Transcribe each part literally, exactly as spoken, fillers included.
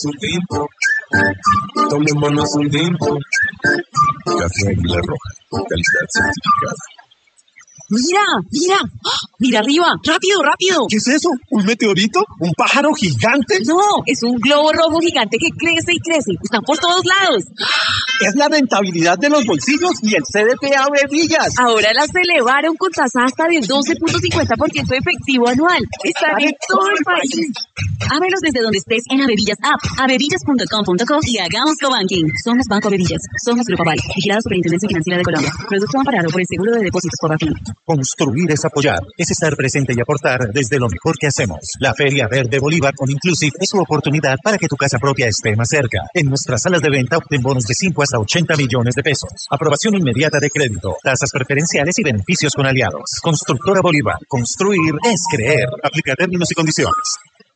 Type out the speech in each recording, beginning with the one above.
un tinto, tomémonos un tinto. Café Águila Roja, calidad certificada. Mira, mira, mira arriba, rápido, rápido. ¿Qué es eso? ¿Un meteorito? ¿Un pájaro gigante? No, es un globo rojo gigante que crece y crece. Están por todos lados. Es la rentabilidad de los bolsillos y el C D T A Bevillas. Ahora las elevaron con tasa hasta del doce punto cincuenta por ciento efectivo anual. Están en todo el país. Ábrelos desde donde estés en Avevillas App, avevillas punto com punto co y hagámoslo banking. Somos Banco Avevillas. Somos Grupo Aval. Vigilado Superintendencia Financiera de Colombia. Producto amparado por el Seguro de Depósitos por Bafin. Construir es apoyar, es estar presente y aportar desde lo mejor que hacemos. La Feria Verde Bolívar con Inclusive es su oportunidad para que tu casa propia esté más cerca. En nuestras salas de venta obtén bonos de cinco hasta ochenta millones de pesos. Aprobación inmediata de crédito, tasas preferenciales y beneficios con aliados. Constructora Bolívar. Construir es creer. Aplica términos y condiciones.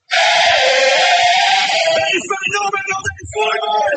¡El fenómeno del fútbol!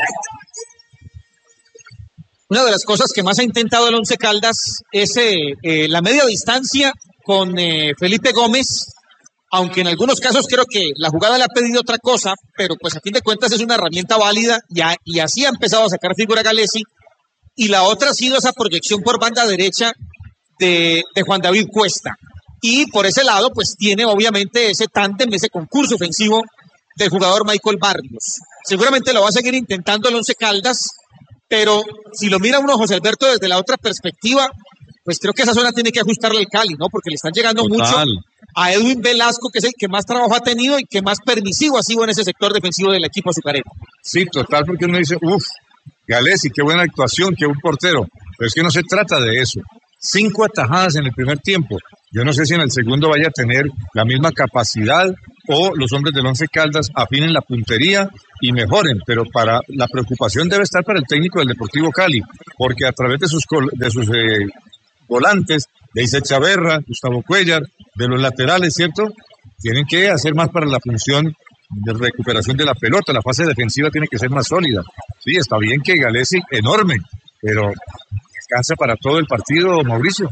Una de las cosas que más ha intentado el Once Caldas es eh, eh, la media distancia con eh, Felipe Gómez, aunque en algunos casos creo que la jugada le ha pedido otra cosa, pero pues a fin de cuentas es una herramienta válida y, a, y así ha empezado a sacar figura Gallesi. Y la otra ha sido esa proyección por banda derecha de, de Juan David Cuesta. Y por ese lado pues tiene obviamente ese tándem, ese concurso ofensivo del jugador Michael Barrios. Seguramente lo va a seguir intentando el Once Caldas, pero si lo mira uno, José Alberto, desde la otra perspectiva, pues creo que esa zona tiene que ajustarle el Cali, ¿no? Porque le están llegando Total. mucho a Edwin Velasco, que es el que más trabajo ha tenido y que más permisivo ha sido en ese sector defensivo del equipo azucarero. Sí, total, porque uno dice, uff, Gallesi, qué buena actuación, qué buen portero. Pero es que no se trata de eso. Cinco atajadas en el primer tiempo. Yo no sé si en el segundo vaya a tener la misma capacidad o los hombres del Once Caldas afinen la puntería y mejoren, pero para la preocupación debe estar para el técnico del Deportivo Cali, porque a través de sus de sus eh, volantes, de Isaac Chaverra, Gustavo Cuellar, de los laterales, ¿cierto? Tienen que hacer más para la función de recuperación de la pelota, la fase defensiva tiene que ser más sólida. Sí, está bien que Gallesi, enorme, pero descansa para todo el partido, Mauricio.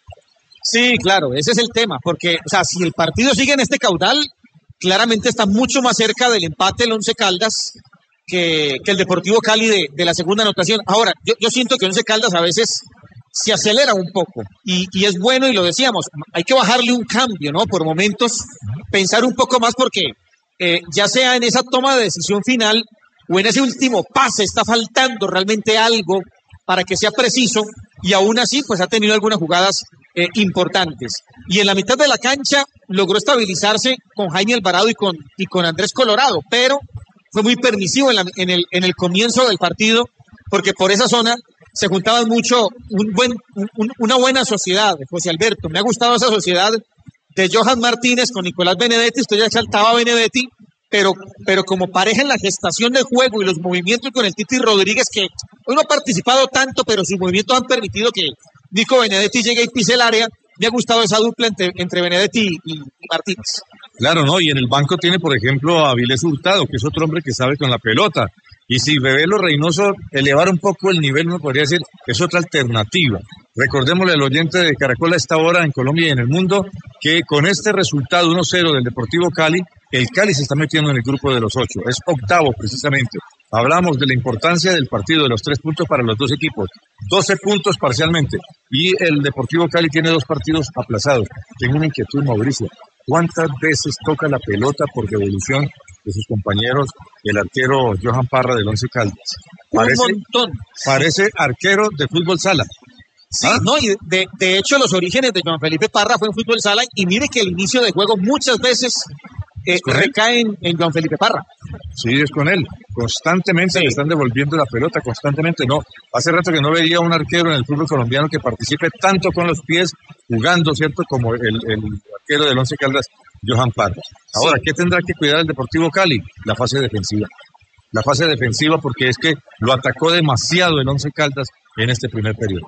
Sí, claro, ese es el tema, porque, o sea, si el partido sigue en este caudal, claramente está mucho más cerca del empate el Once Caldas que, que el Deportivo Cali de, de la segunda anotación. Ahora, yo, yo siento que Once Caldas a veces se acelera un poco y, y es bueno, y lo decíamos, hay que bajarle un cambio, ¿no? Por momentos, pensar un poco más porque eh, ya sea en esa toma de decisión final o en ese último pase está faltando realmente algo para que sea preciso, y aún así pues ha tenido algunas jugadas eh, importantes. Y en la mitad de la cancha logró estabilizarse con Jaime Alvarado y con, y con Andrés Colorado, pero fue muy permisivo en, la, en, el, en el comienzo del partido, porque por esa zona se juntaban mucho, un buen, un, una buena sociedad, José Alberto. Me ha gustado esa sociedad de Johan Martínez con Nicolás Benedetti. Esto ya exaltaba a Benedetti, pero, pero como pareja en la gestación del juego y los movimientos con el Titi Rodríguez, que hoy no ha participado tanto, pero sus movimientos han permitido que Nico Benedetti llegue y pise el área. Me ha gustado esa dupla entre, entre Benedetti y, y Martínez. Claro, ¿no? Y en el banco tiene, por ejemplo, a Avilés Hurtado, que es otro hombre que sabe con la pelota. Y si Bebelo Reynoso elevara un poco el nivel, uno podría decir, es otra alternativa. Recordémosle al oyente de Caracol a esta hora en Colombia y en el mundo, que con este resultado uno cero del Deportivo Cali, el Cali se está metiendo en el grupo de los ocho. Es octavo, precisamente. Hablamos de la importancia del partido, de los tres puntos para los dos equipos. doce puntos parcialmente. Y el Deportivo Cali tiene dos partidos aplazados. Tengo una inquietud, Mauricio. ¿Cuántas veces toca la pelota por devolución de sus compañeros el arquero Johan Parra del Once Caldas? Parece, un montón. Parece arquero de fútbol sala. Sí, ¿Ah? no, y de, de hecho los orígenes de Juan Felipe Parra fue en fútbol sala, y mire que el inicio de juego muchas veces eh, recae en, en Juan Felipe Parra. Sí, es con él. Constantemente sí. Le están devolviendo la pelota, constantemente. No, hace rato que no veía un arquero en el fútbol colombiano que participe tanto con los pies, jugando, ¿cierto? Como el, el arquero del Once Caldas, Johan Parra. Ahora, sí. ¿Qué tendrá que cuidar el Deportivo Cali? La fase defensiva. La fase defensiva, porque es que lo atacó demasiado el Once Caldas en este primer periodo.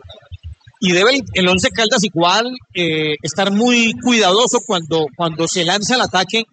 Y debe el, el Once Caldas igual eh, estar muy cuidadoso cuando, cuando se lanza el ataque,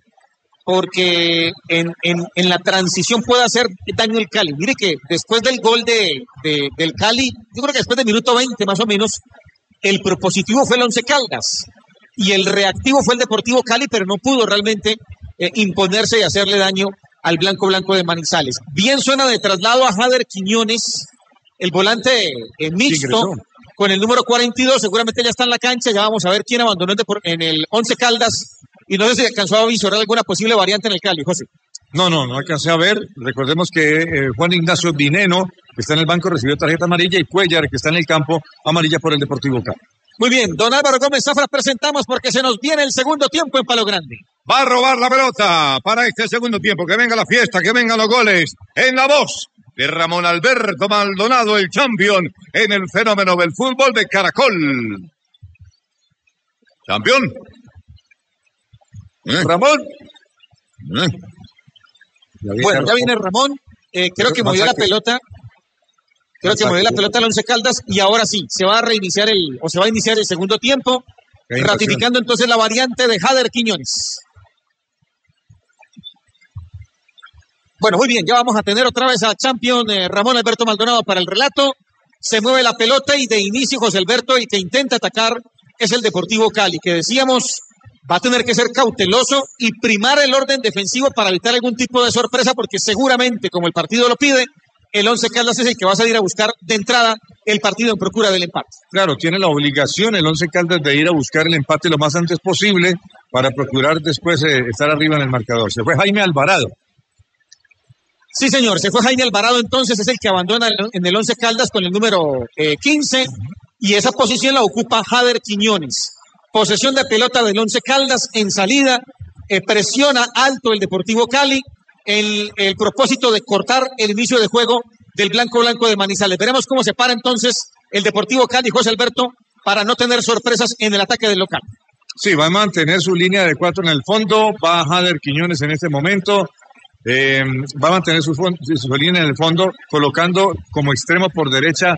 porque en, en, en la transición puede hacer daño el Cali. Mire que después del gol de, de, del Cali, yo creo que después del minuto veinte más o menos, el propositivo fue el Once Caldas y el reactivo fue el Deportivo Cali, pero no pudo realmente eh, imponerse y hacerle daño al blanco blanco de Manizales. Bien suena de traslado a Jader Quiñones, el volante eh, mixto, con el número cuarenta y dos, seguramente ya está en la cancha, ya vamos a ver quién abandonó en el Once Caldas, y no sé si alcanzó a visorar alguna posible variante en el Cali, José. No, no, no alcancé a ver. Recordemos que eh, Juan Ignacio Dineno, que está en el banco, recibió tarjeta amarilla, y Cuellar, que está en el campo, amarilla por el Deportivo Cali. Muy bien, don Álvaro Gómez Zafra, presentamos porque se nos viene el segundo tiempo en Palo Grande. Va a robar la pelota para este segundo tiempo. Que venga la fiesta, que vengan los goles. En la voz de Ramón Alberto Maldonado, el champion en el fenómeno del fútbol de Caracol. Campeón. ¿Eh? Ramón. ¿Eh? Ya bueno, ya viene Ramón. Eh, creo que movió la pelota. Creo que movió la pelota al Once Caldas y ahora sí, se va a reiniciar el, o se va a iniciar el segundo tiempo, ratificando entonces la variante de Jader Quiñones. Bueno, muy bien, ya vamos a tener otra vez a Champion eh, Ramón Alberto Maldonado para el relato. Se mueve la pelota y de inicio José Alberto, el que intenta atacar es el Deportivo Cali, que decíamos va a tener que ser cauteloso y primar el orden defensivo para evitar algún tipo de sorpresa, porque seguramente, como el partido lo pide, el Once Caldas es el que va a salir a buscar de entrada el partido en procura del empate. Claro, tiene la obligación el Once Caldas de ir a buscar el empate lo más antes posible para procurar después eh, estar arriba en el marcador. Se fue Jaime Alvarado. Sí, señor, se fue Jaime Alvarado, entonces es el que abandona en el Once Caldas con el número eh, quince, y esa posición la ocupa Jader Quiñones. Posesión de pelota del Once Caldas en salida, eh, presiona alto el Deportivo Cali, el, el propósito de cortar el inicio de juego del blanco blanco de Manizales. Veremos cómo se para entonces el Deportivo Cali, José Alberto, para no tener sorpresas en el ataque del local. Sí, va a mantener su línea de cuatro en el fondo, va Jader Quiñones en este momento, eh, va a mantener su, su línea en el fondo, colocando como extremo por derecha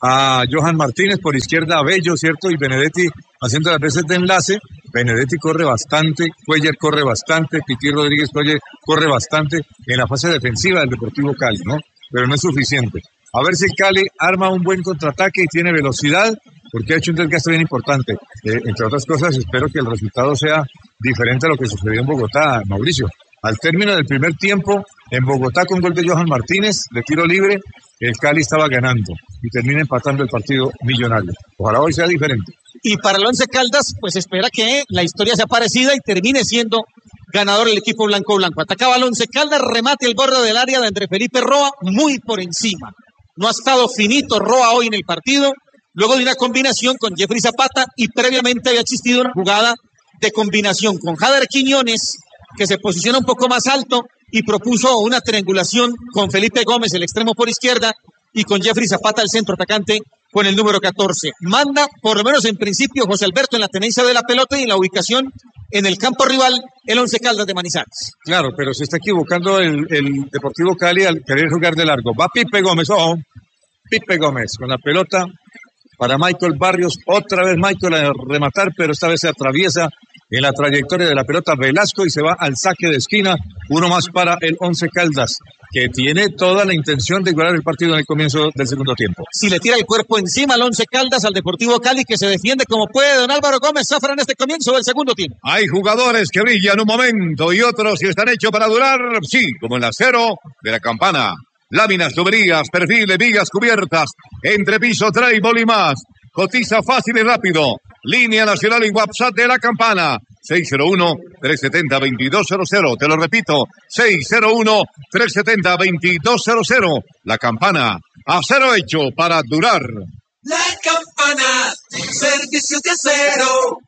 a Johan Martínez, por izquierda a Bello, ¿cierto? Y Benedetti haciendo las veces de enlace. Benedetti corre bastante, Cuellar corre bastante, Piti Rodríguez Cuellar corre bastante en la fase defensiva del Deportivo Cali, ¿no? Pero no es suficiente. A ver si el Cali arma un buen contraataque y tiene velocidad, porque ha hecho un desgaste bien importante. Eh, entre otras cosas, espero que el resultado sea diferente a lo que sucedió en Bogotá, Mauricio. Al término del primer tiempo, en Bogotá con gol de Johan Martínez, de tiro libre, el Cali estaba ganando y termina empatando el partido millonario. Ojalá hoy sea diferente. Y para el Once Caldas, pues espera que la historia sea parecida y termine siendo ganador el equipo blanco-blanco. Atacaba el Once Caldas, remate el borde del área de André Felipe Roa, muy por encima. No ha estado finito Roa hoy en el partido, luego de una combinación con Jeffrey Zapata, y previamente había existido una jugada de combinación con Jader Quiñones, que se posiciona un poco más alto y propuso una triangulación con Felipe Gómez, el extremo por izquierda, y con Jeffrey Zapata, el centro atacante, con el número catorce. Manda, por lo menos en principio, José Alberto en la tenencia de la pelota y en la ubicación en el campo rival, el Once Caldas de Manizales. Claro, pero se está equivocando el, el Deportivo Cali al querer jugar de largo. Va Pipe Gómez, ojo, Pipe Gómez con la pelota para Michael Barrios. Otra vez Michael a rematar, pero esta vez se atraviesa en la trayectoria de la pelota Velasco y se va al saque de esquina. Uno más para el Once Caldas, que tiene toda la intención de igualar el partido en el comienzo del segundo tiempo. Si le tira el cuerpo encima al Once Caldas, al Deportivo Cali, que se defiende como puede, don Álvaro Gómez Zafra, en este comienzo del segundo tiempo. Hay jugadores que brillan un momento y otros que están hechos para durar, sí, como el acero de la Campana. Láminas, tuberías, perfiles, vigas cubiertas, entrepiso, trébol y más. Cotiza fácil y rápido. Línea nacional en WhatsApp de la Campana. seis cero uno, tres siete cero, dos dos cero cero. Te lo repito, seis cero uno, tres siete cero, dos dos cero cero. La Campana, acero hecho para durar. La Campana, servicios de acero.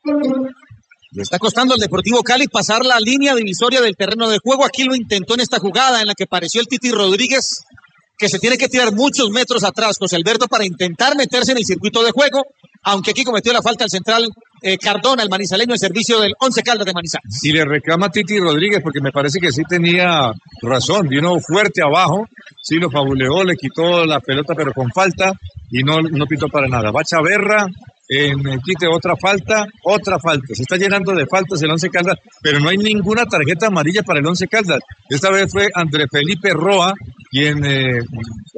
Le está costando al Deportivo Cali pasar la línea divisoria del terreno de juego. Aquí lo intentó en esta jugada en la que apareció el Titi Rodríguez, que se tiene que tirar muchos metros atrás, José Alberto, para intentar meterse en el circuito de juego, aunque aquí cometió la falta el central eh, Cardona, el manizaleño, al servicio del Once Caldas de Manizales. Y le reclama a Titi Rodríguez, porque me parece que sí tenía razón, vino fuerte abajo, sí lo fabuleó, le quitó la pelota pero con falta y no, no pitó para nada. Va Chaverra, en el quite otra falta, otra falta. Se está llenando de faltas el Once Caldas, pero no hay ninguna tarjeta amarilla para el Once Caldas. Esta vez fue André Felipe Roa quien eh,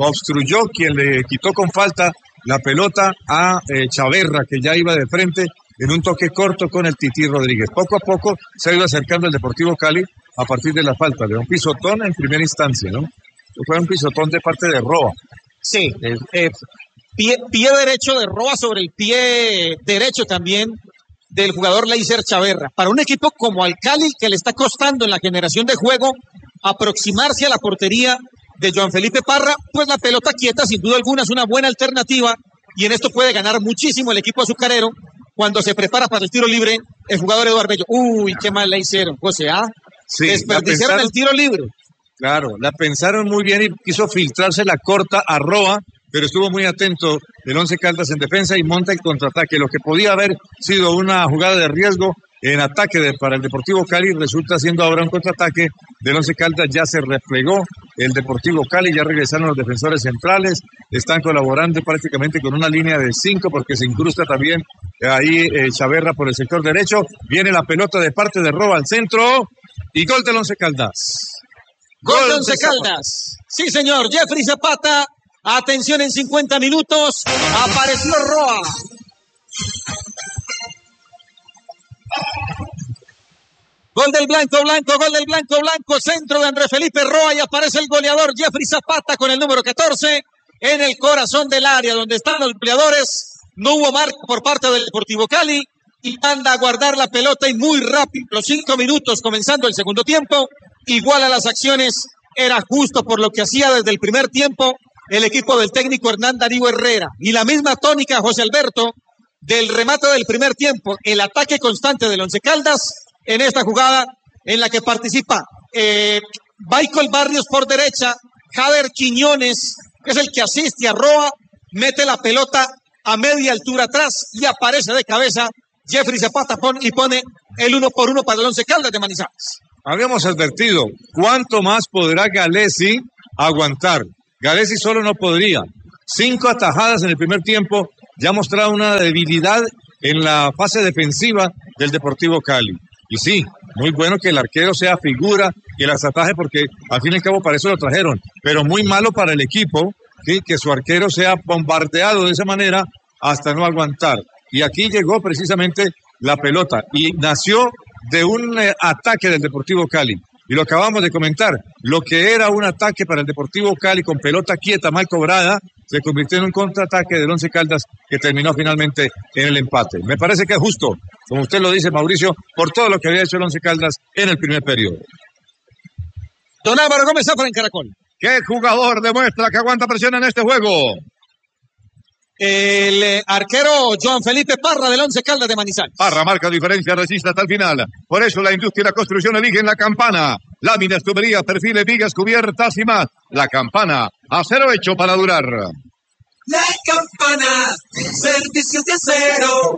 obstruyó, quien le quitó con falta la pelota a eh, Chaverra, que ya iba de frente en un toque corto con el Tití Rodríguez. Poco a poco se ha ido acercando el Deportivo Cali a partir de la falta de un pisotón en primera instancia, ¿no? Fue un pisotón de parte de Roa. Sí, eh, eh, pie, pie derecho de Roa sobre el pie derecho también del jugador Leiser Chaverra. Para un equipo como al Cali, que le está costando en la generación de juego aproximarse a la portería de Joan Felipe Parra, pues la pelota quieta sin duda alguna es una buena alternativa y en esto puede ganar muchísimo el equipo azucarero cuando se prepara para el tiro libre el jugador Eduardo Bello. Uy, qué mal le hicieron, José, ¿ah? Sí, desperdiciaron el tiro libre. Claro, la pensaron muy bien y quiso filtrarse la corta a Roa, pero estuvo muy atento el Once Caldas en defensa y monta el contraataque. Lo que podía haber sido una jugada de riesgo en ataque de, para el Deportivo Cali resulta siendo ahora un contraataque del Once Caldas. Ya se replegó el Deportivo Cali, ya regresaron los defensores centrales, están colaborando prácticamente con una línea de cinco porque se incrusta también ahí eh, Chaverra por el sector derecho. Viene la pelota de parte de Roa al centro y gol del Once Caldas. Gol de Once Caldas. Sí, señor. Jeffrey Zapata. Atención en cincuenta minutos. Apareció Roa. Gol del blanco, blanco, gol del blanco, blanco. Centro de Andrés Felipe Roa y aparece el goleador Jeffrey Zapata con el número catorce en el corazón del área donde están los goleadores. No hubo marco por parte del Deportivo Cali y manda a guardar la pelota y muy rápido. Los cinco minutos comenzando el segundo tiempo. Igual a las acciones, era justo por lo que hacía desde el primer tiempo el equipo del técnico Hernán Darío Herrera. Y la misma tónica, José Alberto, del remate del primer tiempo, el ataque constante del Once Caldas en esta jugada en la que participa eh, Michael Barrios por derecha, Jader Quiñones, que es el que asiste a Roa, mete la pelota a media altura atrás y aparece de cabeza Jeffrey Zapata y pone el uno por uno para el Once Caldas de Manizales. Habíamos advertido, ¿cuánto más podrá Galesi aguantar? Galesi solo no podría. Cinco atajadas en el primer tiempo, ya mostraba una debilidad en la fase defensiva del Deportivo Cali. Y sí, muy bueno que el arquero sea figura y las ataje porque al fin y al cabo para eso lo trajeron. Pero muy malo para el equipo, ¿sí? Que su arquero sea bombardeado de esa manera hasta no aguantar. Y aquí llegó precisamente la pelota y nació de un eh, ataque del Deportivo Cali. Y lo acabamos de comentar, lo que era un ataque para el Deportivo Cali con pelota quieta, mal cobrada, se convirtió en un contraataque del Once Caldas que terminó finalmente en el empate. Me parece que es justo, como usted lo dice, Mauricio, por todo lo que había hecho el Once Caldas en el primer periodo. Don Álvaro Gómez Zafra en Caracol. ¿Qué jugador demuestra que aguanta presión en este juego? El eh, arquero Joan Felipe Parra del Once Caldas de Manizales. Parra marca diferencia, resiste hasta el final. Por eso la industria y la construcción eligen La Campana. Láminas, tuberías, perfiles, vigas, cubiertas y más. La Campana, acero hecho para durar. La Campana, servicios de acero.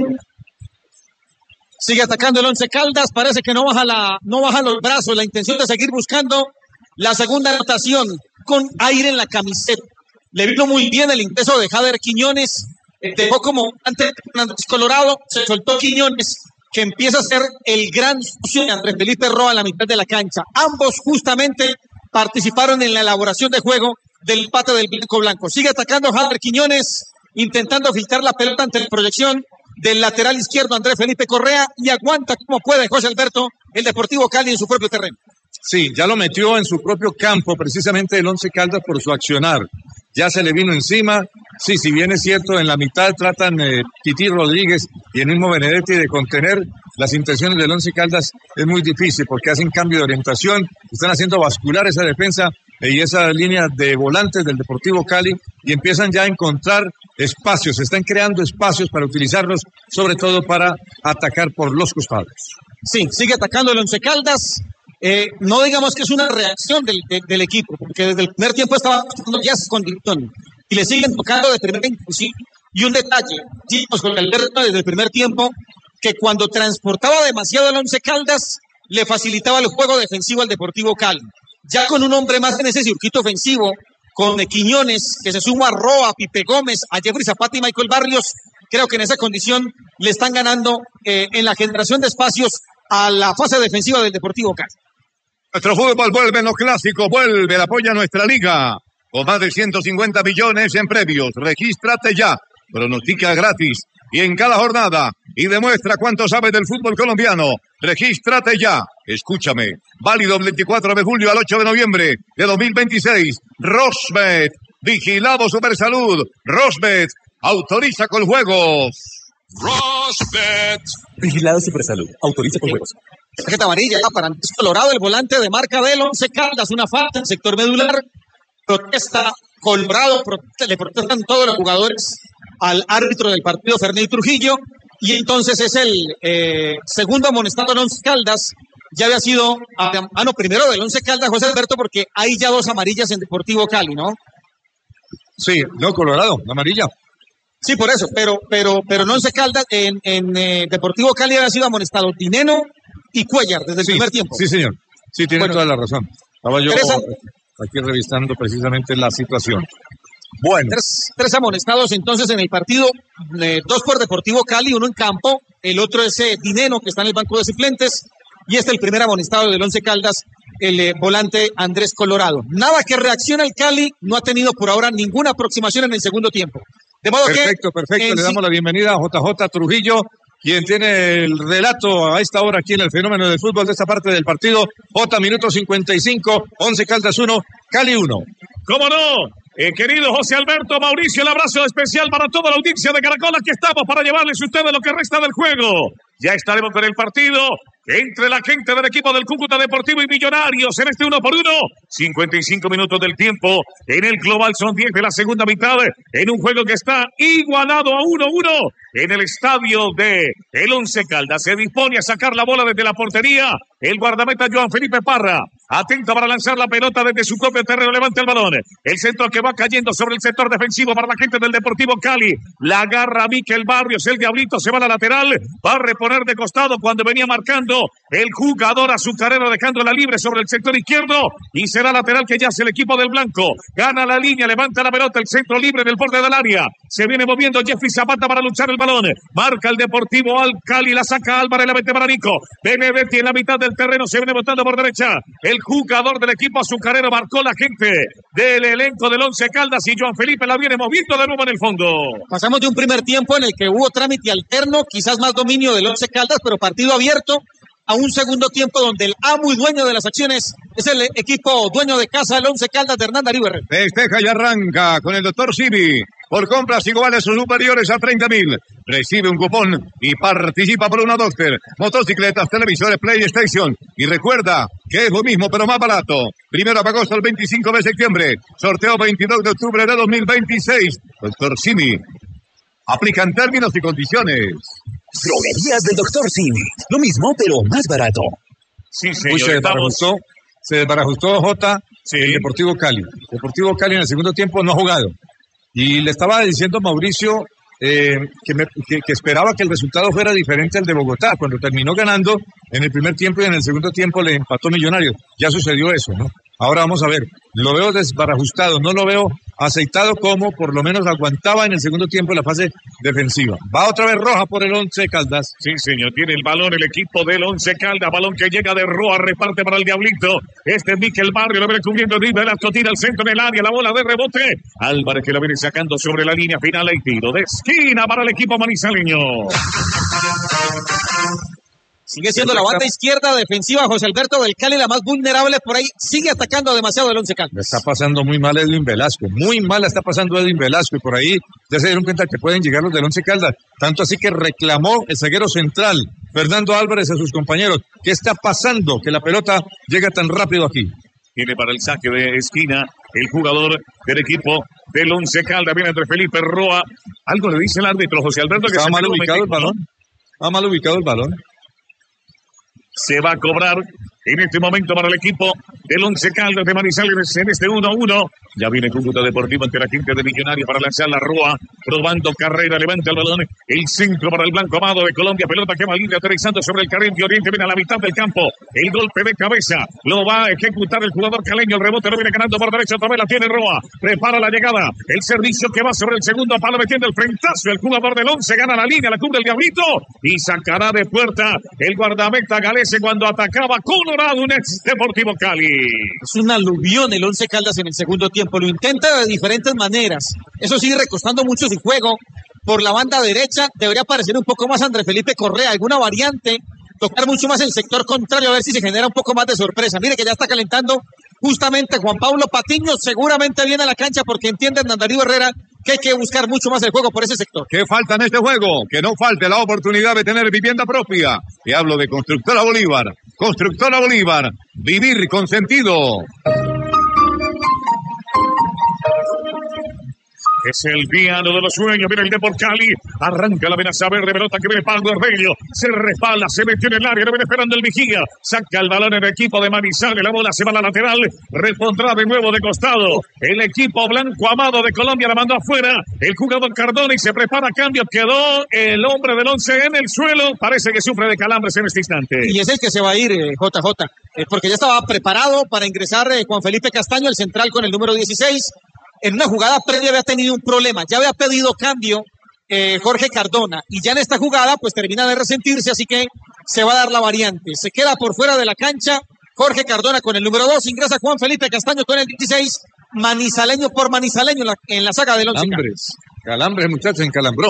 Sigue atacando el Once Caldas, parece que no baja, la, no baja los brazos, la intención de seguir buscando la segunda anotación con aire en la camiseta. Le vino muy bien el ingreso de Jader Quiñones, dejó como antes Andrés Colorado, se soltó Quiñones, que empieza a ser el gran socio de Andrés Felipe Roa a la mitad de la cancha. Ambos justamente participaron en la elaboración de juego del empate del blanco blanco. Sigue atacando Jader Quiñones, intentando filtrar la pelota ante la proyección del lateral izquierdo Andrés Felipe Correa y aguanta como puede José Alberto el Deportivo Cali en su propio terreno. Sí, ya lo metió en su propio campo precisamente el Once Caldas por su accionar. Ya se le vino encima. Sí, si bien es cierto, en la mitad tratan eh, Tití Rodríguez y el mismo Benedetti de contener las intenciones del Once Caldas, es muy difícil porque hacen cambio de orientación, están haciendo bascular esa defensa y esa línea de volantes del Deportivo Cali y empiezan ya a encontrar espacios, están creando espacios para utilizarlos, sobre todo para atacar por los costados. Sí, sigue atacando el Once Caldas. Eh, no digamos que es una reacción del, de, del equipo, porque desde el primer tiempo estaba ya esa condición y le siguen tocando de primera intención. Y un detalle, chicos, con Alberto desde el primer tiempo, que cuando transportaba demasiado el Once Caldas, le facilitaba el juego defensivo al Deportivo Cali. Ya con un hombre más en ese circuito ofensivo, con Quiñones, que se suma a Roa, Pipe Gómez, a Jeffrey Zapata y Michael Barrios, creo que en esa condición le están ganando eh, en la generación de espacios a la fase defensiva del Deportivo Cali. Nuestro fútbol vuelve en los clásicos, vuelve, apoya nuestra liga. Con más de ciento cincuenta millones en premios. Regístrate ya, pronostica gratis. Y en cada jornada, y demuestra cuánto sabes del fútbol colombiano. Regístrate ya. Escúchame. Válido del veinticuatro de julio al ocho de noviembre de dos mil veintiséis. Rosbet. Vigilado Supersalud. Rosbet. Autoriza con juegos. Rosbet. Vigilado Supersalud. Autoriza con juegos. Tarjeta amarilla para Andrés Colorado, el volante de marca del Once Caldas, una falta en sector medular. Protesta Colorado, prote- le protestan todos los jugadores al árbitro del partido, Ferney Trujillo, y entonces es el eh, segundo amonestado del Once Caldas. Ya había sido, ah, ah no, primero del Once Caldas, José Alberto, porque hay ya dos amarillas en Deportivo Cali, ¿no? Sí, no, Colorado, amarilla. Sí, por eso, pero pero pero en Once Caldas, en, en eh, Deportivo Cali había sido amonestado Dineno y Cuellar desde el Sí, primer tiempo. Sí, señor. Sí, tiene Bueno, toda la razón. Estaba yo tres am- aquí revisando precisamente la situación. Bueno, Tres, tres amonestados entonces en el partido, eh, dos por Deportivo Cali, uno en campo, el otro es eh, Dineno, que está en el banco de suplentes, y este el primer amonestado del Once Caldas, el eh, volante Andrés Colorado. Nada que reaccione el Cali, no ha tenido por ahora ninguna aproximación en el segundo tiempo. De modo perfecto, que, perfecto. en Le sí- damos la bienvenida a J J Trujillo, quien tiene el relato a esta hora aquí en el fenómeno del fútbol de esta parte del partido. J, minuto cincuenta y cinco, Once Caldas uno, Cali uno. ¿Cómo no? Eh, querido José Alberto Mauricio, el abrazo especial para toda la audiencia de Caracol. Aquí estamos para llevarles a ustedes lo que resta del juego. Ya estaremos con el partido entre la gente del equipo del Cúcuta Deportivo y Millonarios en este uno por uno. cincuenta y cinco minutos del tiempo. En el global son diez de la segunda mitad. En un juego que está igualado a uno uno. En el estadio de el Once Caldas se dispone a sacar la bola desde la portería. El guardameta Joan Felipe Parra. Atento para lanzar la pelota desde su propio terreno. Levanta el balón. El centro que va cayendo sobre el sector defensivo para la gente del Deportivo Cali. La agarra Miquel Barrios. El Diablito se va a la lateral. Va a reponer de costado cuando venía marcando el jugador azucarero, dejándola libre sobre el sector izquierdo. Y será lateral que ya hace el equipo del blanco. Gana la línea, levanta la pelota. El centro libre del borde del área. Se viene moviendo Jeffrey Zapata para luchar el balón. Marca el Deportivo al Cali. La saca Álvarez, la mete para Nico. Benedetti en la mitad del terreno. Se viene botando por derecha. El jugador del equipo azucarero marcó la gente del elenco del Once Caldas y Joan Felipe la viene moviendo de nuevo en el fondo. Pasamos de un primer tiempo en el que hubo trámite alterno, quizás más dominio del Once Caldas, pero partido abierto, a un segundo tiempo donde el amo y dueño de las acciones es el equipo dueño de casa, el Once Caldas de Hernán Darío Herrera. Festeja y arranca con el doctor Simi. Por compras iguales o superiores a treinta mil. Recibe un cupón y participa por una Doctor, motocicletas, televisores, PlayStation. Y recuerda que es lo mismo pero más barato. Primero de agosto al veinticinco de septiembre. Sorteo veintidós de octubre de dos mil veintiséis. doctor Simi. Aplican términos y condiciones. Droguerías del doctor Simi. Lo mismo, pero más barato. Sí, Uy, señor. se Estamos... desbarajustó, se desbarajustó J, Sí. el Deportivo Cali. Deportivo Cali en el segundo tiempo no ha jugado. Y le estaba diciendo Mauricio eh, que, me- que- que esperaba que el resultado fuera diferente al de Bogotá. Cuando terminó ganando en el primer tiempo y en el segundo tiempo le empató Millonarios. Ya sucedió eso, ¿no? Ahora vamos a ver. Lo veo desbarajustado, no lo veo aceitado como por lo menos aguantaba en el segundo tiempo en la fase defensiva. Va otra vez roja por el Once Caldas. Sí, señor, tiene el balón el equipo del Once Caldas, balón que llega de Roa, reparte para el Diablito. Este es Miquel Barrio, lo viene cubriendo Luis Velasco, tira al centro del área, la bola de rebote. Álvarez que la viene sacando sobre la línea final y tiro de esquina para el equipo manizaleño. Sigue siendo la banda izquierda defensiva, José Alberto del Cali, la más vulnerable por ahí. Sigue atacando demasiado el Once Le Caldas. está pasando muy mal Edwin Velasco, muy mal la está pasando Edwin Velasco y por ahí ya se dieron cuenta que pueden llegar los del Once Caldas, tanto así que reclamó el zaguero central, Fernando Álvarez, a sus compañeros. ¿Qué está pasando? Que la pelota llega tan rápido aquí. Tiene para el saque de esquina el jugador del equipo del Once Caldas, viene entre Felipe Roa. Algo le dice el árbitro José Alberto que Estaba se mal pegó ubicado el México, ¿no? balón. Estaba mal ubicado el balón. Se va a cobrar en este momento para el equipo del Once Caldas de Manizales en este uno uno. Ya viene Cúcuta Deportivo ante la gente de Millonarios para lanzar la Roa, probando carrera, levanta el balón, el centro para el blanco amado de Colombia, pelota que va libre aterrizando sobre el carril de Oriente, viene a la mitad del campo, el golpe de cabeza, lo va a ejecutar el jugador caleño, el rebote lo viene ganando por derecha, otra vez la tiene Roa, prepara la llegada, el servicio que va sobre el segundo palo, metiendo el frentazo, el jugador del Once gana la línea, la cubre el Diablito, y sacará de puerta el guardameta galese cuando atacaba Colorado, un ex Deportivo Cali. Es un aluvión el Once Caldas en el segundo tiempo. Lo intenta de diferentes maneras. Eso sigue recostando mucho su juego. por la banda derecha, debería aparecer un poco más Andrés Felipe Correa, alguna variante, tocar mucho más el sector contrario, a ver si se genera un poco más de sorpresa. Mire que ya está calentando justamente Juan Pablo Patiño, seguramente viene a la cancha porque entiende Darío Herrera que hay que buscar mucho más el juego por ese sector. ¿Qué falta en este juego? Que no falte la oportunidad de tener vivienda propia. Y hablo de Constructora Bolívar. Constructora Bolívar, vivir con sentido. Es el piano de los sueños, viene el Depor Cali, arranca la amenaza verde, pelota que viene Pablo Arbeño, se respalda, se metió en el área, lo viene esperando el Vigía, saca el balón en el equipo de Manizales, la bola se va a la lateral, repondrá de nuevo de costado, el equipo blanco amado de Colombia la mandó afuera, el jugador Cardona y se prepara cambio, quedó el hombre del once en el suelo, parece que sufre de calambres en este instante. Y es el que se va a ir, eh, J J, eh, porque ya estaba preparado para ingresar eh, Juan Felipe Castaño, el central con el número dieciséis, en una jugada previa había tenido un problema, ya había pedido cambio eh, Jorge Cardona y ya en esta jugada pues termina de resentirse, así que se va a dar la variante, se queda por fuera de la cancha Jorge Cardona con el número dos, ingresa Juan Felipe Castaño con el dieciséis, manizaleño por manizaleño en la, en la saga del once. Calambres, calambres muchachos, encalambró.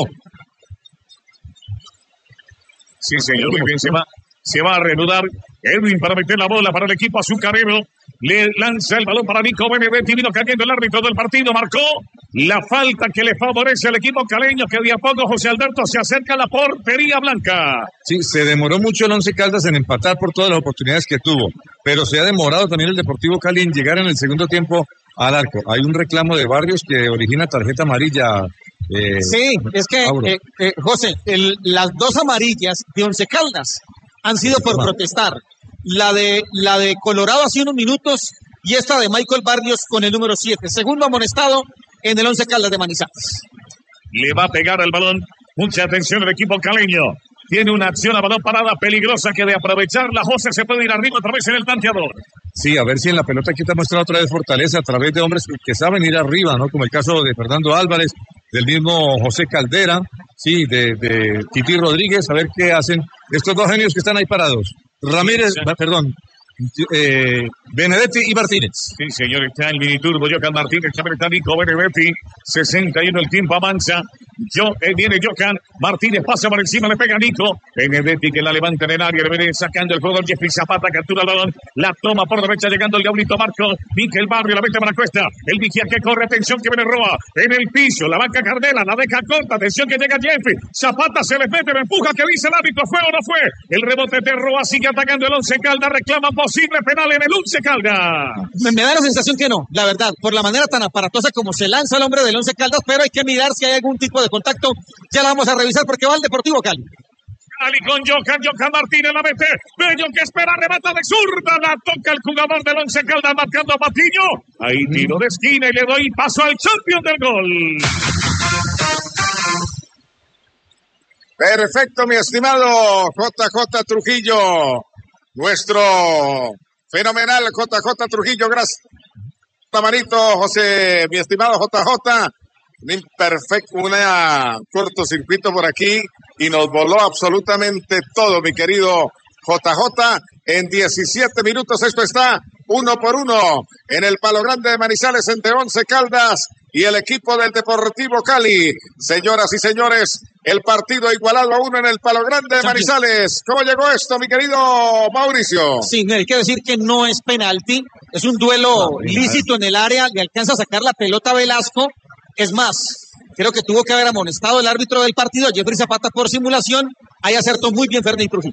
Sí señor, muy bien, se va, se va a reanudar Edwin para meter la bola para el equipo azucarero. Le lanza el balón para Nico Benedetti, vino cayendo el árbitro del partido, marcó la falta que le favorece al equipo caleño, que de a poco José Alberto se acerca a la portería blanca. Sí, se demoró mucho el Once Caldas en empatar por todas las oportunidades que tuvo, pero se ha demorado también el Deportivo Cali en llegar en el segundo tiempo al arco. Hay un reclamo de Barrios que origina tarjeta amarilla. Eh, sí, es que, eh, eh, José, el, las dos amarillas de Once Caldas han sido por protestar. La de, la de Colorado hace unos minutos y esta de Michael Barrios con el número siete. Segundo amonestado en el Once Caldas de Manizales. Le va a pegar el balón. Mucha atención el equipo caleño. Tiene una acción a balón parada peligrosa que de aprovecharla, José se puede ir arriba otra vez en el tanteador. Sí, a ver si en la pelota aquí te muestra otra vez fortaleza a través de hombres que saben ir arriba, ¿no? Como el caso de Fernando Álvarez, del mismo José Caldera, sí, de, de Titi Rodríguez, a ver qué hacen estos dos genios que están ahí parados. Ramírez, sí, perdón, eh, Benedetti y Martínez. Sí, señor, está el miniturbo, Jocan Martínez, también está Nico Benedetti, sesenta y uno el tiempo avanza. Yo, eh, viene Jocan, Martínez pasa por encima, le pega a Nico. Benedetti que la levanta en el área, le viene sacando el jugador Jeffrey Zapata, captura el balón, la toma por derecha, llegando el Diablito Marco, Miquel Barrio, la mete para Cuesta, el vigía que corre, atención que viene Roa, en el piso, la banca Cardela, la deja corta, atención que llega Jeffrey, Zapata se le mete, lo empuja, que dice el árbitro, ¿fue o no fue? El rebote de Roa sigue atacando el Once Caldas, reclama posible penal en el Once Caldas. Me, me da la sensación que no, la verdad, por la manera tan aparatosa como se lanza el hombre del Once Caldas, pero hay que mirar si hay algún tipo de contacto, ya la vamos a revisar porque va el Deportivo Cali. Cali con Jocan, Jocan Martínez la mete, Bello que espera, remata de zurda, la toca el jugador del Once Caldas marcando a Patiño, ahí tiro de esquina y le doy paso al champion del gol. Perfecto, mi estimado J J Trujillo, nuestro fenomenal J J Trujillo, gracias. Manito, José, mi estimado J J, un imperfecto, un cortocircuito por aquí y nos voló absolutamente todo, mi querido J J. En diecisiete minutos esto está uno por uno en el Palo Grande de Manizales entre Once Caldas y el equipo del Deportivo Cali. Señoras y señores, el partido igualado a uno en el Palo Grande de Manizales. ¿Cómo llegó esto, mi querido Mauricio? Sí, hay que decir que no es penalti, es un duelo lícito en el área, le alcanza a sacar la pelota a Velasco. Es más, creo que tuvo que haber amonestado el árbitro del partido, Jeffrey Zapata, por simulación. Ahí acertó muy bien Fernández Trujillo.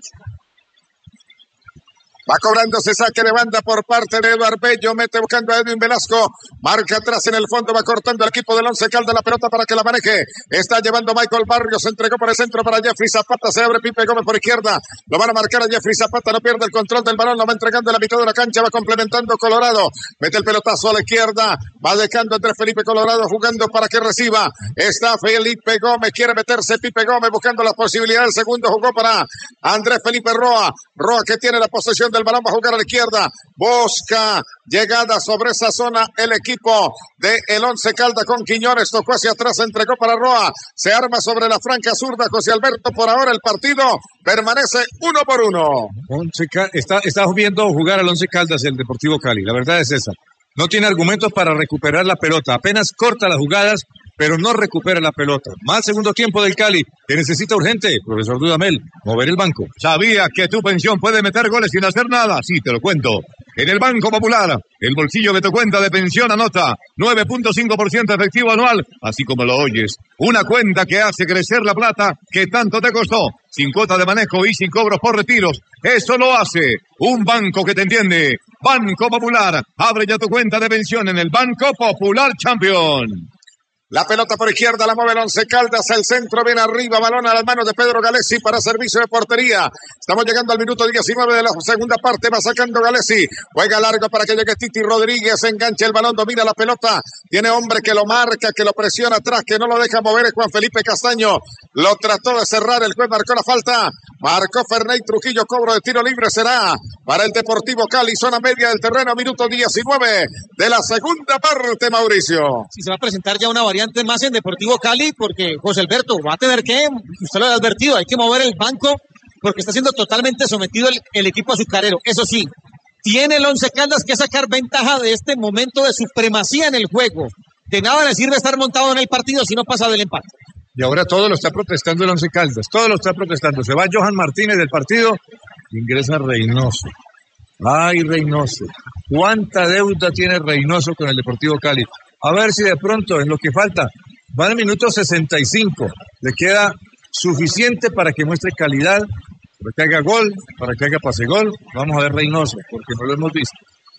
Va cobrándose saque de banda por parte de Eduardo Bello, mete buscando a Edwin Velasco, marca atrás en el fondo, va cortando el equipo del Once Caldas la pelota para que la maneje, está llevando Michael Barrios, se entregó por el centro para Jeffrey Zapata, se abre Pipe Gómez por izquierda, lo van a marcar a Jeffrey Zapata, no pierde el control del balón, lo va entregando en la mitad de la cancha, va complementando Colorado, mete el pelotazo a la izquierda, va dejando Andrés Felipe Colorado jugando para que reciba, está Felipe Gómez, quiere meterse Pipe Gómez buscando la posibilidad, el segundo jugó para Andrés Felipe Roa, Roa que tiene la posesión del balón, va a jugar a la izquierda, busca llegada sobre esa zona el equipo de el Once Caldas con Quiñones, tocó hacia atrás, entregó para Roa, se arma sobre la franca zurda José Alberto, por ahora el partido permanece uno por uno. Once Cal- está, está viendo jugar al Once Caldas el Deportivo Cali, la verdad es esa, no tiene argumentos para recuperar la pelota, apenas corta las jugadas, pero no recupera la pelota. Mal segundo tiempo del Cali, que necesita urgente, profesor Dudamel, mover el banco. Sabía que tu pensión puede meter goles sin hacer nada, sí, te lo cuento. En el Banco Popular, el bolsillo de tu cuenta de pensión anota nueve punto cinco por ciento efectivo anual, así como lo oyes. Una cuenta que hace crecer la plata que tanto te costó, sin cuota de manejo y sin cobros por retiros. Eso lo hace un banco que te entiende. Banco Popular, abre ya tu cuenta de pensión en el Banco Popular Champion. La pelota por izquierda la mueve el Once Caldas, el centro viene arriba, balón a las manos de Pedro Galesi para servicio de portería. Estamos llegando al minuto diecinueve de la segunda parte, va sacando Galesi, juega largo para que llegue Titi Rodríguez, engancha el balón, domina la pelota, tiene hombre que lo marca, que lo presiona atrás, que no lo deja mover, es Juan Felipe Castaño, lo trató de cerrar, el juez marcó la falta, marcó Ferney Trujillo, cobro de tiro libre será para el Deportivo Cali, zona media del terreno, minuto diecinueve de la segunda parte, Mauricio. Si se va a presentar ya una variante más en Deportivo Cali, porque José Alberto va a tener que, usted lo ha advertido, hay que mover el banco porque está siendo totalmente sometido el, el equipo azucarero. Eso sí, tiene el Once Caldas que sacar ventaja de este momento de supremacía en el juego. De nada le sirve estar montado en el partido si no pasa del empate. Y ahora todo lo está protestando el Once Caldas, todo lo está protestando. Se va Johan Martínez del partido, ingresa Reynoso. Ay, Reynoso. ¿Cuánta deuda tiene Reynoso con el Deportivo Cali? A ver si de pronto, en lo que falta, va al minuto sesenta y cinco. Le queda suficiente para que muestre calidad, para que haga gol, para que haga pase gol. Vamos a ver Reynoso, porque no lo hemos visto.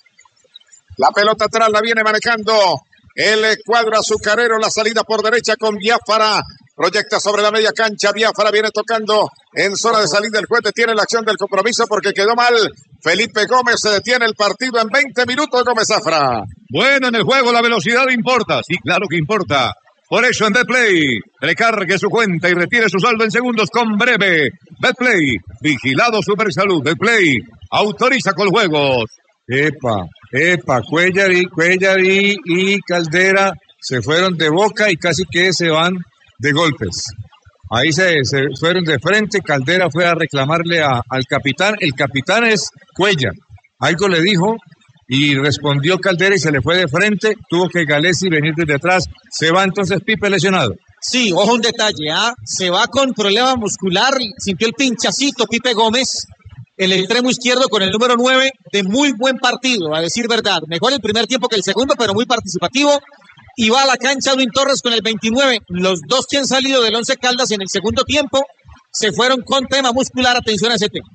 La pelota atrás la viene manejando el cuadro azucarero, la salida por derecha con Biafara. Proyecta sobre la media cancha, Biafara viene tocando en zona de salida, el juez detiene la acción del compromiso porque quedó mal. Felipe Gómez, se detiene el partido en veinte minutos, Gómez Zafra. Bueno, en el juego la velocidad importa, sí, claro que importa. Por eso en Betplay, recargue su cuenta y retire su saldo en segundos con Breve. Betplay, vigilado Supersalud. Betplay, autoriza con juegos. Epa, epa, Cuellar y, Cuellar y, y Caldera se fueron de boca y casi que se van de golpes. Ahí se, se fueron de frente, Caldera fue a reclamarle a, al capitán, el capitán es Cuellar, algo le dijo y respondió Caldera y se le fue de frente, tuvo que Galesi venir desde atrás, se va entonces Pipe lesionado. Sí, ojo un detalle, ¿ah? Se va con problema muscular, sintió el pinchacito Pipe Gómez, el extremo izquierdo con el número nueve, de muy buen partido, a decir verdad, mejor el primer tiempo que el segundo, pero muy participativo. Y va a la cancha Luis Torres con el veintinueve. Los dos que han salido del Once Caldas en el segundo tiempo se fueron con tema muscular. Atención a ese tema.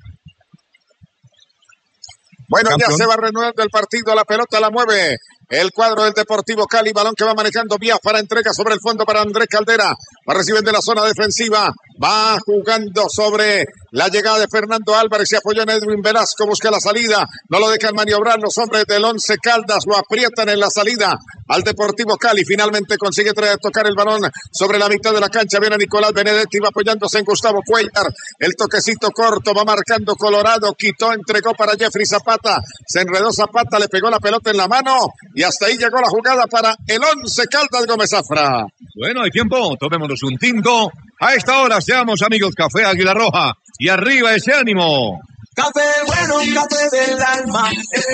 Bueno, campeón. Ya se va reanudando el partido. La pelota la mueve el cuadro del Deportivo Cali. Balón que va manejando Biafara. Entrega sobre el fondo para Andrés Caldera. Va reciben de la zona defensiva. Va jugando sobre la llegada de Fernando Álvarez. Se apoyó en Edwin Velasco. Busca la salida. No lo dejan maniobrar los hombres del Once Caldas. Lo aprietan en la salida al Deportivo Cali. Finalmente consigue tocar el balón sobre la mitad de la cancha. Viene Nicolás Benedetti. Va apoyándose en Gustavo Cuellar. El toquecito corto. Va marcando Colorado. Quitó, entregó para Jeffrey Zapata. Se enredó Zapata. Le pegó la pelota en la mano. Y hasta ahí llegó la jugada para el Once Caldas, Gómez Zafra. Bueno, hay tiempo. Tomémonos un tinto. A esta hora seamos amigos Café Águila Roja. Y arriba ese ánimo. Café bueno, café del alma.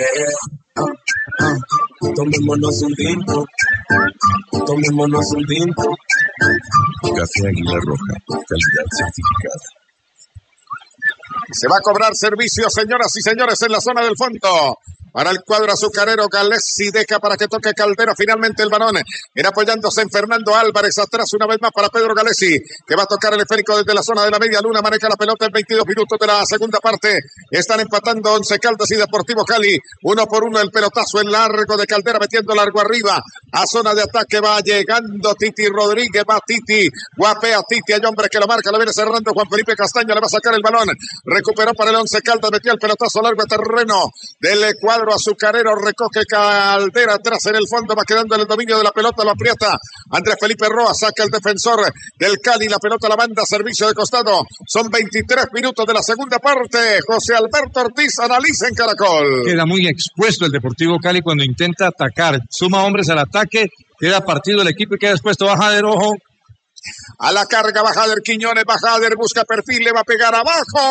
Tomémonos un tinto. Tomémonos un tinto. Café Águila Roja. Calidad certificada. Se va a cobrar servicio, señoras y señores, en la zona del fondo. Para el cuadro azucarero, Galesi deja para que toque Caldera. Finalmente el balón era apoyándose en Fernando Álvarez. Atrás una vez más para Pedro Galesi, que va a tocar el esférico desde la zona de la media luna. Maneja la pelota en veintidós minutos de la segunda parte. Están empatando Once Caldas y Deportivo Cali. Uno por uno el pelotazo en largo de Caldera, metiendo largo arriba. A zona de ataque va llegando Titi Rodríguez. Va Titi, guapea Titi. Hay hombre que lo marca, lo viene cerrando Juan Felipe Castaño. Le va a sacar el balón. Recuperó para el Once Caldas. Metió el pelotazo largo a terreno del cuadro azucarero. Recoge Caldera atrás en el fondo, va quedando en el dominio de la pelota, lo aprieta Andrés Felipe Roa, saca el defensor del Cali, la pelota la manda, servicio de costado. Son veintitrés minutos de la segunda parte. José Alberto Ortiz analiza en Caracol. Queda muy expuesto el Deportivo Cali cuando intenta atacar, suma hombres al ataque, queda partido el equipo y queda expuesto. Bajader, ojo. A la carga Bajader, Quiñones, Bajader busca perfil, le va a pegar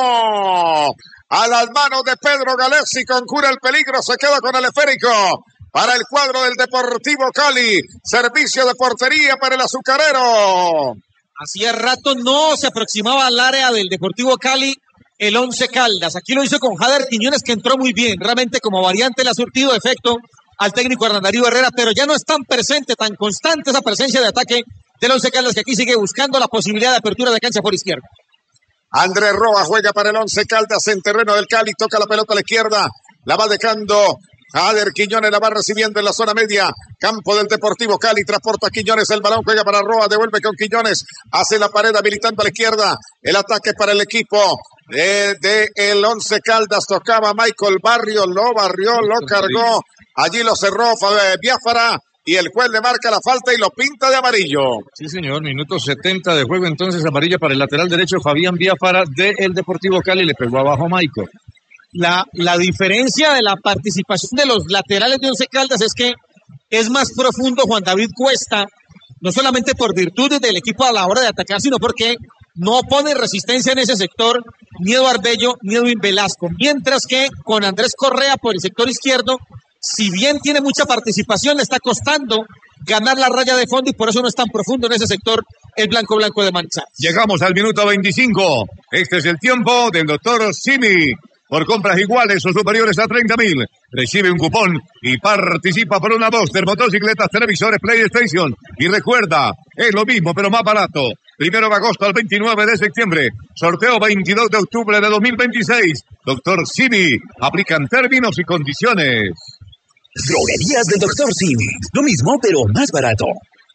abajo. A las manos de Pedro Galesi, conjura el peligro, se queda con el esférico. para el cuadro del Deportivo Cali. Servicio de portería para el azucarero. Hacía rato no se aproximaba al área del Deportivo Cali el Once Caldas. Aquí lo hizo con Jader Quiñones, que entró muy bien. Realmente como variante le ha surtido efecto al técnico Hernán Darío Herrera, pero ya no es tan presente, tan constante esa presencia de ataque del Once Caldas, que aquí sigue buscando la posibilidad de apertura de cancha por izquierda. Andrés Roa juega para el Once Caldas en terreno del Cali, toca la pelota a la izquierda, la va dejando Jader Quiñones, la va recibiendo en la zona media, campo del Deportivo Cali, transporta a Quiñones, el balón juega para Roa, devuelve con Quiñones, hace la pared habilitando a la izquierda, el ataque para el equipo de, de el Once Caldas, tocaba Michael Barrio, lo barrió, lo cargó, allí lo cerró Biafara, y el juez le marca la falta y lo pinta de amarillo. Sí, señor, minuto setenta de juego, entonces amarilla para el lateral derecho Fabián Biafara del Deportivo Cali, le pegó abajo a Michael. La, la diferencia de la participación de los laterales de Once Caldas es que es más profundo Juan David Cuesta, no solamente por virtudes del equipo a la hora de atacar, sino porque no pone resistencia en ese sector ni Eduardo Bello ni Edwin Velasco, mientras que con Andrés Correa por el sector izquierdo, si bien tiene mucha participación, le está costando ganar la raya de fondo y por eso no es tan profundo en ese sector el blanco blanco de Manizales. Llegamos al minuto veinticinco. Este es el tiempo del doctor Simi. Por compras iguales o superiores a treinta mil, recibe un cupón y participa por una Duster, motocicletas, televisores, PlayStation. Y recuerda, es lo mismo pero más barato. Primero de agosto al veintinueve de septiembre. Sorteo veintidós de octubre de dos mil veintiséis. Doctor Simi. Aplican términos y condiciones. Droguerías del doctor Simi. Lo mismo, pero más barato.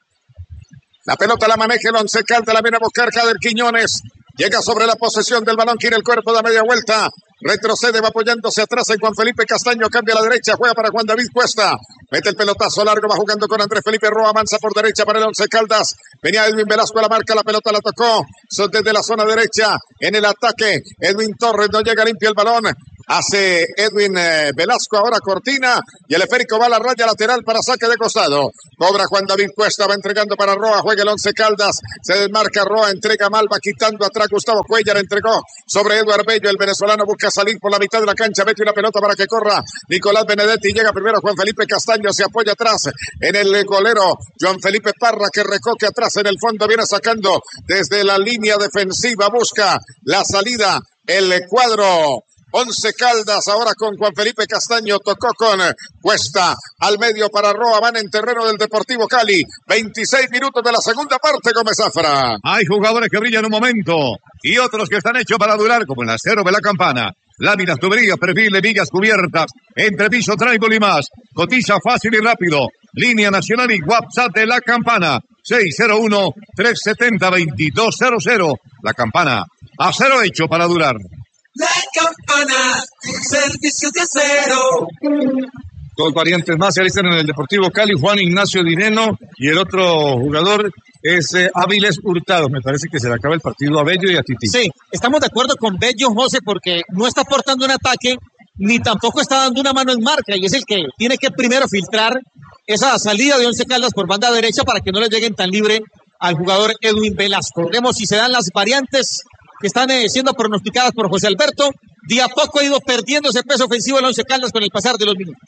La pelota la maneja el Once Caldas, la viene a buscar Jader Quiñones. Llega sobre la posesión del balón, gira el cuerpo, da media vuelta. Retrocede, va apoyándose atrás en Juan Felipe Castaño, cambia a la derecha, juega para Juan David Cuesta. Mete el pelotazo largo, va jugando con Andrés Felipe Roa, avanza por derecha para el Once Caldas. Venía Edwin Velasco a la marca, la pelota la tocó. Son desde la zona derecha, en el ataque. Edwin Torres no llega limpio el balón. Hace Edwin eh, Velasco ahora cortina y el esférico va a la raya lateral para saque de costado. Cobra Juan David Cuesta, va entregando para Roa, juega el Once Caldas, se desmarca Roa, entrega mal, va quitando atrás Gustavo Cuellar, entregó sobre Eduardo Bello, el venezolano busca salir por la mitad de la cancha, mete una pelota para que corra Nicolás Benedetti, llega primero Juan Felipe Castaño, se apoya atrás en el golero Juan Felipe Parra que recoge atrás en el fondo, viene sacando desde la línea defensiva, busca la salida, el cuadro Once Caldas ahora con Juan Felipe Castaño, tocó con Cuesta al medio para Roa, van en terreno del Deportivo Cali, veintiséis minutos de la segunda parte, Gómez Zafra. Hay jugadores que brillan un momento y otros que están hechos para durar, como el acero de la campana. Láminas, tuberías, perfiles, vigas cubiertas, entrepiso, trébol y más. Cotiza fácil y rápido. Línea nacional y WhatsApp de la campana. seis cero uno, tres siete cero, dos dos cero cero. La campana, acero hecho para durar. La campana, servicios de acero. Dos variantes más se alistan en el Deportivo Cali, Juan Ignacio Dineno y el otro jugador es eh, Áviles Hurtado. Me parece que se le acaba el partido a Bello y a Titi. Sí, estamos de acuerdo con Bello, José, porque no está aportando un ataque ni tampoco está dando una mano en marca y es el que tiene que primero filtrar esa salida de Once Caldas por banda derecha para que no le lleguen tan libre al jugador Edwin Velasco. Veremos si se dan las variantes que están eh, siendo pronosticadas por José Alberto. De a poco ha ido perdiendo ese peso ofensivo el Once Caldas con el pasar de los minutos.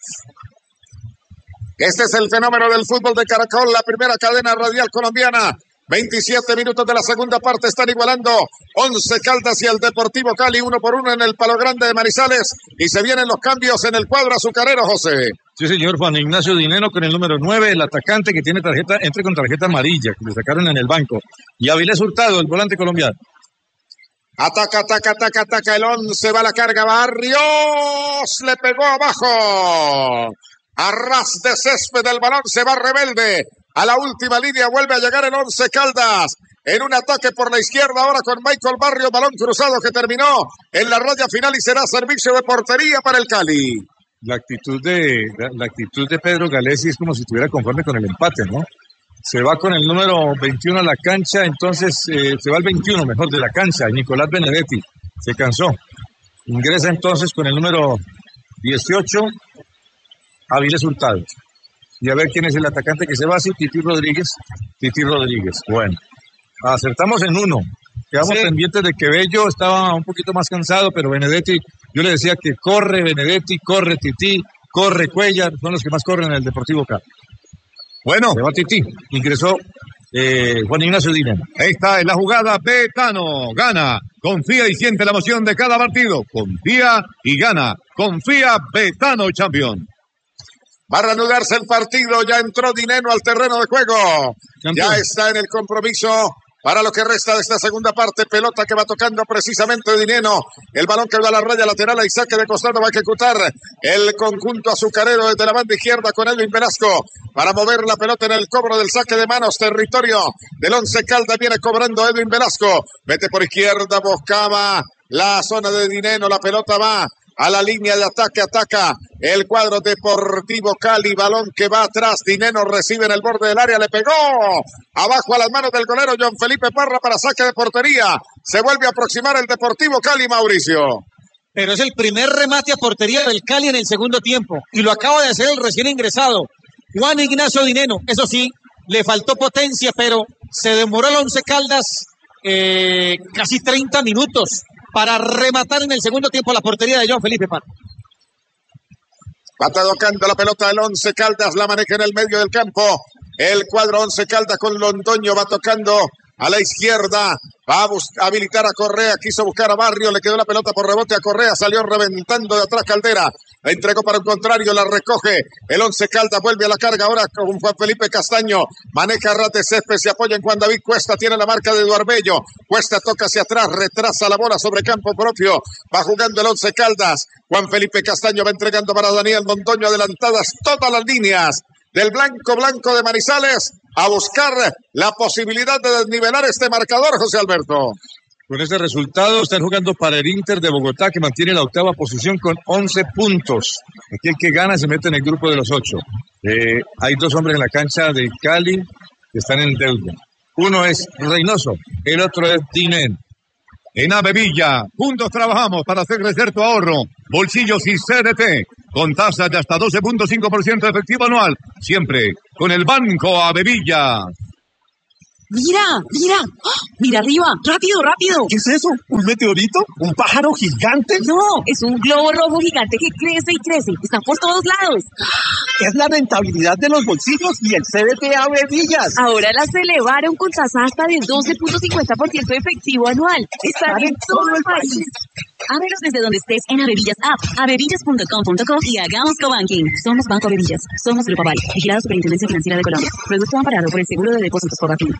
Este es el fenómeno del fútbol de Caracol, la primera cadena radial colombiana. veintisiete minutos de la segunda parte están igualando Once Caldas y el Deportivo Cali, uno por uno en el Palo Grande de Manizales. Y se vienen los cambios en el cuadro azucarero, José. Sí, señor, Juan Ignacio Dineno con el número nueve, el atacante que tiene tarjeta, entre con tarjeta amarilla, que le sacaron en el banco. Y Avilés Hurtado, el volante colombiano. Ataca, ataca, ataca, ataca el once, va a la carga, Barrios, le pegó abajo. A ras de césped del balón, se va Rebelde. A la última línea vuelve a llegar el Once Caldas. En un ataque por la izquierda ahora con Michael Barrios, balón cruzado que terminó en la raya final y será servicio de portería para el Cali. La actitud de, la, la actitud de Pedro Galesi es como si estuviera conforme con el empate, ¿no? Se va con el número veintiuno a la cancha, entonces eh, se va el veintiuno mejor de la cancha, Nicolás Benedetti, se cansó. Ingresa entonces con el número dieciocho, Avilés Hurtado. Y a ver quién es el atacante que se va, así, Titi Rodríguez. Titi Rodríguez, bueno. Acertamos en uno. Quedamos sí. pendientes de que Bello estaba un poquito más cansado, pero Benedetti, yo le decía que corre Benedetti, corre Titi, corre Cuellar, son los que más corren en el Deportivo Cali. Bueno, se va Tití, ingresó eh, Juan Ignacio Dineno. Esta es la jugada. Betano gana, confía y siente la emoción de cada partido. Confía y gana. Confía Betano, campeón. Va a reanudarse el partido. Ya entró Dineno al terreno de juego. Campeón. Ya está en el compromiso para lo que resta de esta segunda parte. Pelota que va tocando precisamente Dineno. El balón que va a la raya lateral y saque de costado va a ejecutar el conjunto azucarero desde la banda izquierda con Edwin Velasco para mover la pelota en el cobro del saque de manos. Territorio del Once Caldas. Viene cobrando Edwin Velasco. Mete por izquierda, buscaba la zona de Dineno. La pelota va a la línea de ataque, ataca el cuadro Deportivo Cali, balón que va atrás, Dineno recibe en el borde del área, le pegó abajo a las manos del golero John Felipe Parra para saque de portería, se vuelve a aproximar el Deportivo Cali, Mauricio. Pero es el primer remate a portería del Cali en el segundo tiempo, y lo acaba de hacer el recién ingresado, Juan Ignacio Dineno. Eso sí, le faltó potencia, pero se demoró el Once Caldas eh, casi treinta minutos para rematar en el segundo tiempo la portería de John Felipe Parra. Va tocando la pelota del Once Caldas, la maneja en el medio del campo. El cuadro Once Caldas con Londoño va tocando a la izquierda. Va a, a habilitar a Correa, quiso buscar a Barrio, le quedó la pelota por rebote a Correa, salió reventando de atrás Caldera. La entregó para un contrario, la recoge el Once Caldas, vuelve a la carga ahora con Juan Felipe Castaño, maneja Rate Césped, se apoya en Juan David Cuesta, tiene la marca de Eduardo Bello, Cuesta toca hacia atrás, retrasa la bola sobre campo propio, va jugando el Once Caldas, Juan Felipe Castaño va entregando para Daniel Londoño, adelantadas todas las líneas del blanco blanco de Manizales, a buscar la posibilidad de desnivelar este marcador, José Alberto. Con este resultado están jugando para el Inter de Bogotá, que mantiene la octava posición con once puntos. Aquí el que gana se mete en el grupo de los ocho. Eh, hay dos hombres en la cancha de Cali que están en deuda. Uno es Reynoso, el otro es Dineno. En Avevilla, juntos trabajamos para hacer crecer tu ahorro. Bolsillos y C D T, con tasas de hasta doce punto cinco por ciento de efectivo anual. Siempre con el Banco Avevilla. Mira, mira, ¡oh! Mira arriba, rápido, rápido. ¿Qué es eso? ¿Un meteorito? ¿Un pájaro gigante? No, es un globo rojo gigante que crece y crece. Está por todos lados. Es la rentabilidad de los bolsillos y el C D T Avevillas. Ahora las elevaron con tasa hasta de doce punto cincuenta por ciento efectivo anual. Están en todo el país. Ábrelos desde donde estés en Avevillas App, avevillas punto com punto co y hagamos cobanking. Somos Banco Avevillas. Somos Grupo Aval. Vigilado Superintendencia Financiera de Colombia. Producto amparado por el Seguro de Depósitos Cobanking.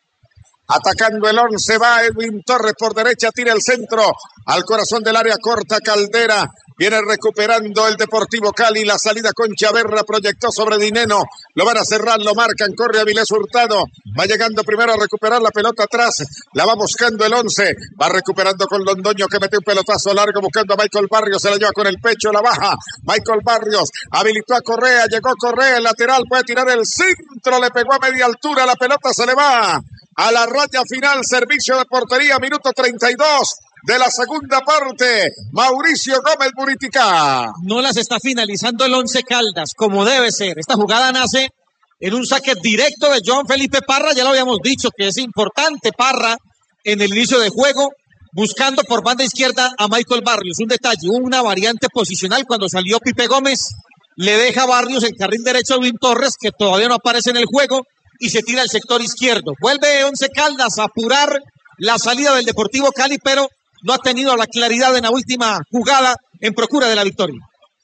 Atacando el once va Edwin Torres por derecha, tira el centro al corazón del área corta Caldera. Viene recuperando el Deportivo Cali, la salida con Chaverra, proyectó sobre Dineno, lo van a cerrar, lo marcan, corre Avilés Hurtado, va llegando primero a recuperar la pelota atrás, la va buscando el once, va recuperando con Londoño que mete un pelotazo largo buscando a Michael Barrios, se la lleva con el pecho, la baja, Michael Barrios, habilitó a Correa, llegó Correa, el lateral, puede tirar el centro, le pegó a media altura, la pelota se le va a la raya final, servicio de portería, minuto treinta y dos. De la segunda parte, Mauricio Gómez Buritica. No las está finalizando el Once Caldas, como debe ser. Esta jugada nace en un saque directo de John Felipe Parra. Ya lo habíamos dicho que es importante Parra en el inicio de juego, buscando por banda izquierda a Michael Barrios. Un detalle, una variante posicional cuando salió Pipe Gómez. Le deja a Barrios el carril derecho a Edwin Torres, que todavía no aparece en el juego, y se tira al sector izquierdo. Vuelve Once Caldas a apurar la salida del Deportivo Cali, pero no ha tenido la claridad en la última jugada en procura de la victoria.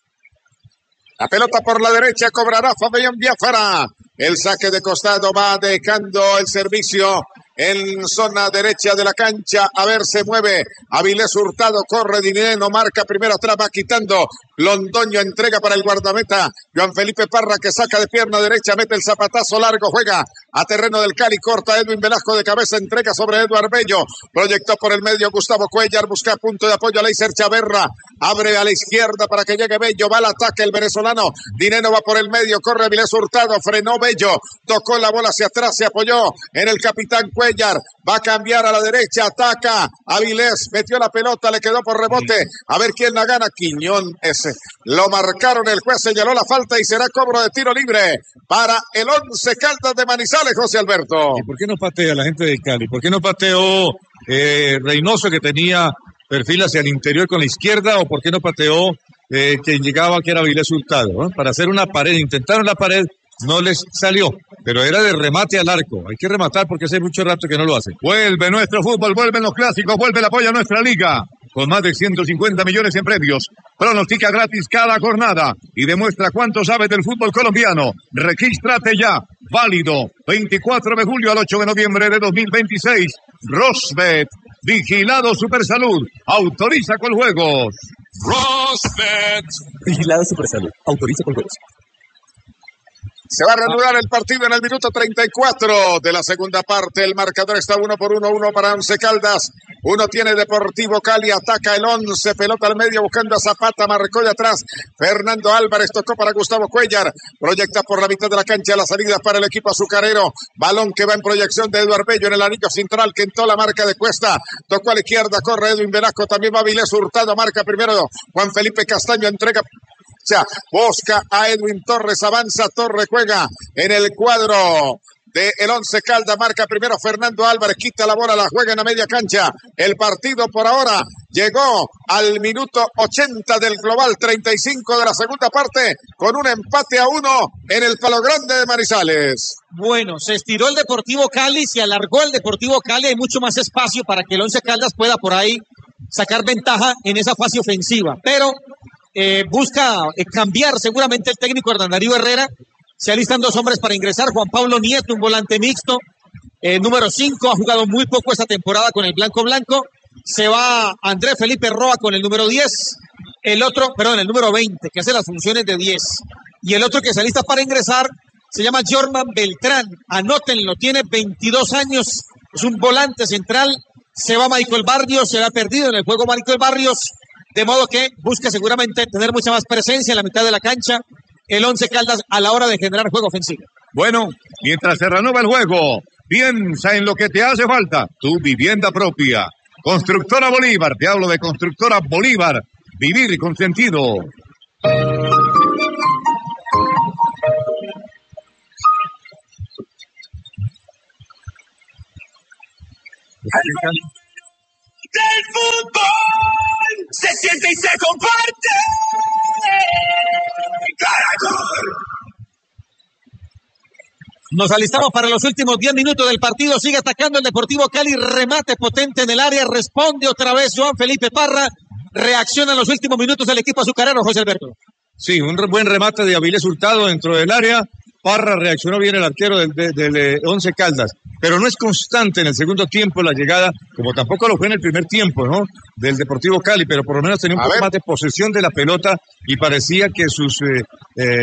La pelota por la derecha cobrará Fabián Biafara. El saque de costado va dejando el servicio en zona derecha de la cancha. A ver, se mueve Avilés Hurtado, corre Dineno, marca primero atrás, va quitando Londoño, entrega para el guardameta Juan Felipe Parra, que saca de pierna derecha, mete el zapatazo largo, juega a terreno del Cali, corta Edwin Velasco de cabeza, entrega sobre Eduardo Bello, proyectó por el medio Gustavo Cuellar, busca punto de apoyo a Leiser Chaverra, abre a la izquierda para que llegue Bello, va al ataque el venezolano, Dineno va por el medio, corre Avilés Hurtado, frenó Bello, tocó la bola hacia atrás, se apoyó en el capitán Cuellar, va a cambiar a la derecha, ataca Avilés, metió la pelota, le quedó por rebote, a ver quién la gana, Quiñón ese, lo marcaron, el juez señaló la falta y será cobro de tiro libre para el Once Caldas de Manizales, José Alberto. ¿Y por qué no patea la gente de Cali? ¿Por qué no pateó eh, Reynoso, que tenía perfil hacia el interior con la izquierda, o por qué no pateó eh, que indicaba que era Avilés Hurtado, ¿no? Para hacer una pared, intentaron la pared, no les salió, pero era de remate al arco. Hay que rematar porque hace mucho rato que no lo hacen. Vuelve nuestro fútbol, vuelven los clásicos, vuelve el apoyo a nuestra liga. Con más de ciento cincuenta millones en premios. Pronostica gratis cada jornada y demuestra cuánto sabes del fútbol colombiano. Regístrate ya. Válido veinticuatro de julio al ocho de noviembre de dos mil veintiséis. Rosbet. Vigilado Supersalud. Autoriza con juegos. Rosbet. Vigilado Supersalud. Autoriza con juegos. Se va a reanudar el partido en el minuto treinta y cuatro de la segunda parte. El marcador está uno por uno, uno para Once Caldas. Uno tiene Deportivo Cali, ataca el Once, pelota al medio buscando a Zapata, marcó de atrás. Fernando Álvarez tocó para Gustavo Cuellar. Proyecta por la mitad de la cancha la salida para el equipo azucarero. Balón que va en proyección de Eduardo Bello en el anillo central, que entró la marca de Cuesta. Tocó a la izquierda, corre Edwin Velasco, también va Avilés Hurtado, marca primero Juan Felipe Castaño, entrega. Busca a Edwin Torres, avanza, Torres juega en el cuadro de el Once Caldas, marca primero Fernando Álvarez, quita la bola, la juega en la media cancha. El partido por ahora llegó al minuto ochenta del global treinta y cinco de la segunda parte, con un empate a uno en el Palo Grande de Manizales. Bueno, se estiró el Deportivo Cali, se alargó el Deportivo Cali, hay mucho más espacio para que el Once Caldas pueda por ahí sacar ventaja en esa fase ofensiva, pero Eh, busca eh, cambiar seguramente el técnico Hernán Darío Herrera. Se alistan dos hombres para ingresar. Juan Pablo Nieto, un volante mixto, eh, número cinco, ha jugado muy poco esta temporada con el Blanco Blanco. Se va Andrés Felipe Roa con el número diez. El otro, perdón, el número veinte, que hace las funciones de diez. Y el otro que se alista para ingresar se llama Jorman Beltrán. Anótenlo, tiene veintidós años, es un volante central. Se va Michael Barrios, se ha perdido en el juego Michael Barrios. De modo que busca seguramente tener mucha más presencia en la mitad de la cancha el Once Caldas a la hora de generar juego ofensivo. Bueno, mientras se renueva el juego, piensa en lo que te hace falta, tu vivienda propia. Constructora Bolívar, te hablo de Constructora Bolívar, vivir con sentido. Del fútbol se siente y se comparte. Caracol. Nos alistamos para los últimos diez minutos del partido. Sigue atacando el Deportivo Cali. Remate potente en el área. Responde otra vez Joan Felipe Parra. Reacciona en los últimos minutos del equipo azucarero, José Alberto. Sí, un buen remate de Avilés Hurtado dentro del área. Parra reaccionó bien el arquero del, del, del Once Caldas, pero no es constante en el segundo tiempo la llegada, como tampoco lo fue en el primer tiempo, ¿no? Del Deportivo Cali, pero por lo menos tenía un A poco ver. más de posesión de la pelota y parecía que sus eh, eh,